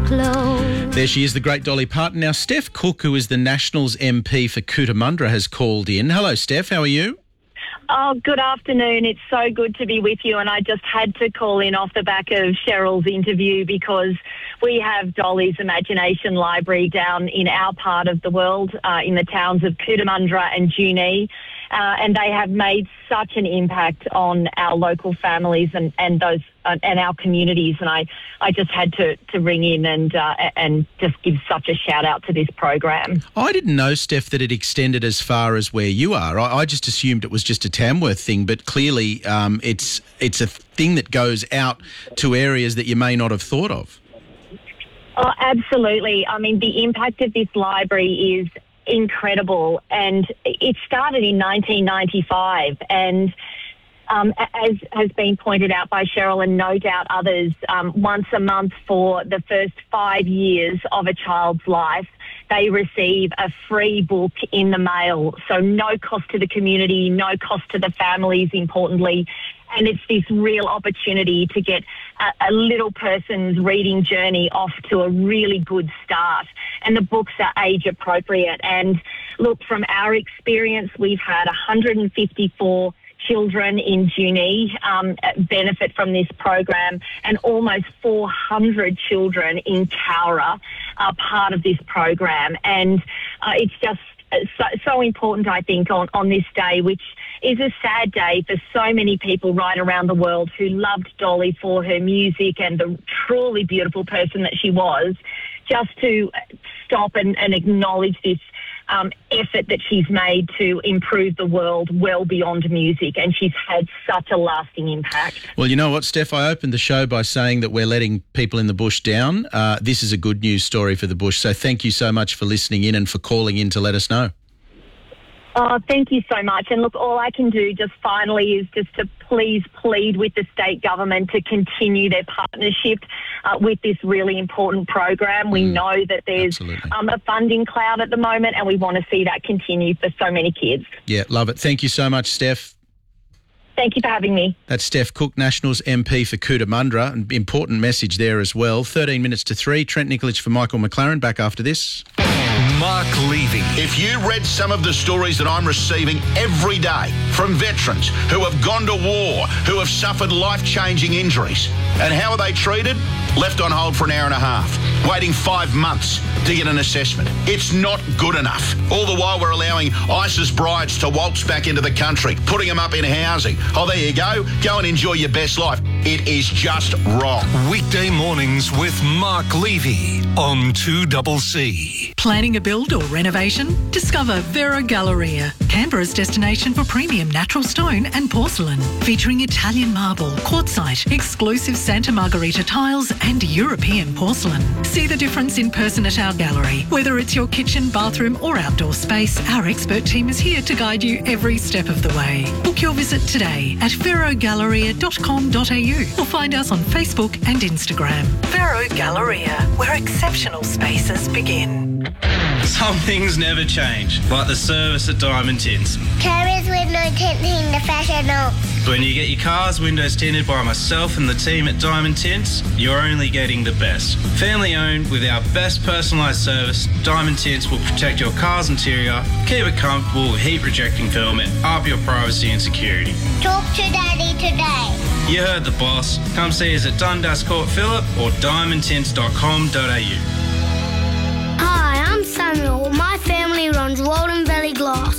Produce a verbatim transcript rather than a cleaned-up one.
clothes. There she is, the great Dolly Parton. Now, Steph Cook, who is the Nationals M P for Cootamundra, has called in. Hello, Steph. How are you? Oh, good afternoon. It's so good to be with you. And I just had to call in off the back of Cheryl's interview because we have Dolly's Imagination Library down in our part of the world, uh, in the towns of Cootamundra and Junee. Uh, and they have made such an impact on our local families and, and those uh, and our communities. And I, I just had to, to ring in and uh, and just give such a shout out to this program. I didn't know, Steph, that it extended as far as where you are. I, I just assumed it was just a Tamworth thing, but clearly um, it's it's a thing that goes out to areas that you may not have thought of. Oh, absolutely. I mean, the impact of this library is incredible, and it started in nineteen ninety-five, and um, as has been pointed out by Cheryl and no doubt others, um, once a month for the first five years of a child's life, they receive a free book in the mail. So no cost to the community, no cost to the families, importantly. And it's this real opportunity to get a, a little person's reading journey off to a really good start. And the books are age appropriate. And look, from our experience, we've had one hundred fifty-four children in Junee um, benefit from this program, and almost four hundred children in Cowra are part of this program. And uh, it's just so, so important, I think, on, on this day, which is a sad day for so many people right around the world who loved Dolly for her music and the truly beautiful person that she was, just to stop and, and acknowledge this um, effort that she's made to improve the world well beyond music, and she's had such a lasting impact. Well, you know what, Steph, I opened the show by saying that we're letting people in the bush down. Uh, this is a good news story for the bush, so thank you so much for listening in and for calling in to let us know. Oh, thank you so much. And look, all I can do just finally is just to please plead with the state government to continue their partnership uh, with this really important program. We mm, know that there's um, a funding cloud at the moment, and we want to see that continue for so many kids. Yeah, love it. Thank you so much, Steph. Thank you for having me. That's Steph Cook, Nationals M P for Cootamundra. An important message there as well. thirteen minutes to three. Trent Nikolic for Michael McLaren. Back after this. Mark Levy. If you read some of the stories that I'm receiving every day from veterans who have gone to war, who have suffered life-changing injuries, and how are they treated? Left on hold for an hour and a half, waiting five months to get an assessment. It's not good enough. All the while we're allowing ISIS brides to waltz back into the country, putting them up in housing. Oh, there you go. Go and enjoy your best life. It is just wrong. Weekday mornings with Mark Levy on two C C. Planning a build or renovation? Discover Vero Galleria, Canberra's destination for premium natural stone and porcelain, featuring Italian marble, quartzite, exclusive Santa Margherita tiles and European porcelain. See the difference in person at our gallery. Whether it's your kitchen, bathroom or outdoor space, our expert team is here to guide you every step of the way. Book your visit today at vero galleria dot com dot a u or find us on Facebook and Instagram. Vero Galleria, where exceptional spaces begin. Some things never change, like the service at Diamond Tints. Carriers with no tinting the fashion. When you get your car's windows tinted by myself and the team at Diamond Tints, you're only getting the best. Family owned with our best personalised service, Diamond Tints will protect your car's interior, keep it comfortable with heat rejecting film and up your privacy and security. Talk to Daddy today. You heard the boss. Come see us at Dundas Court Phillip or diamond tints dot com dot a u.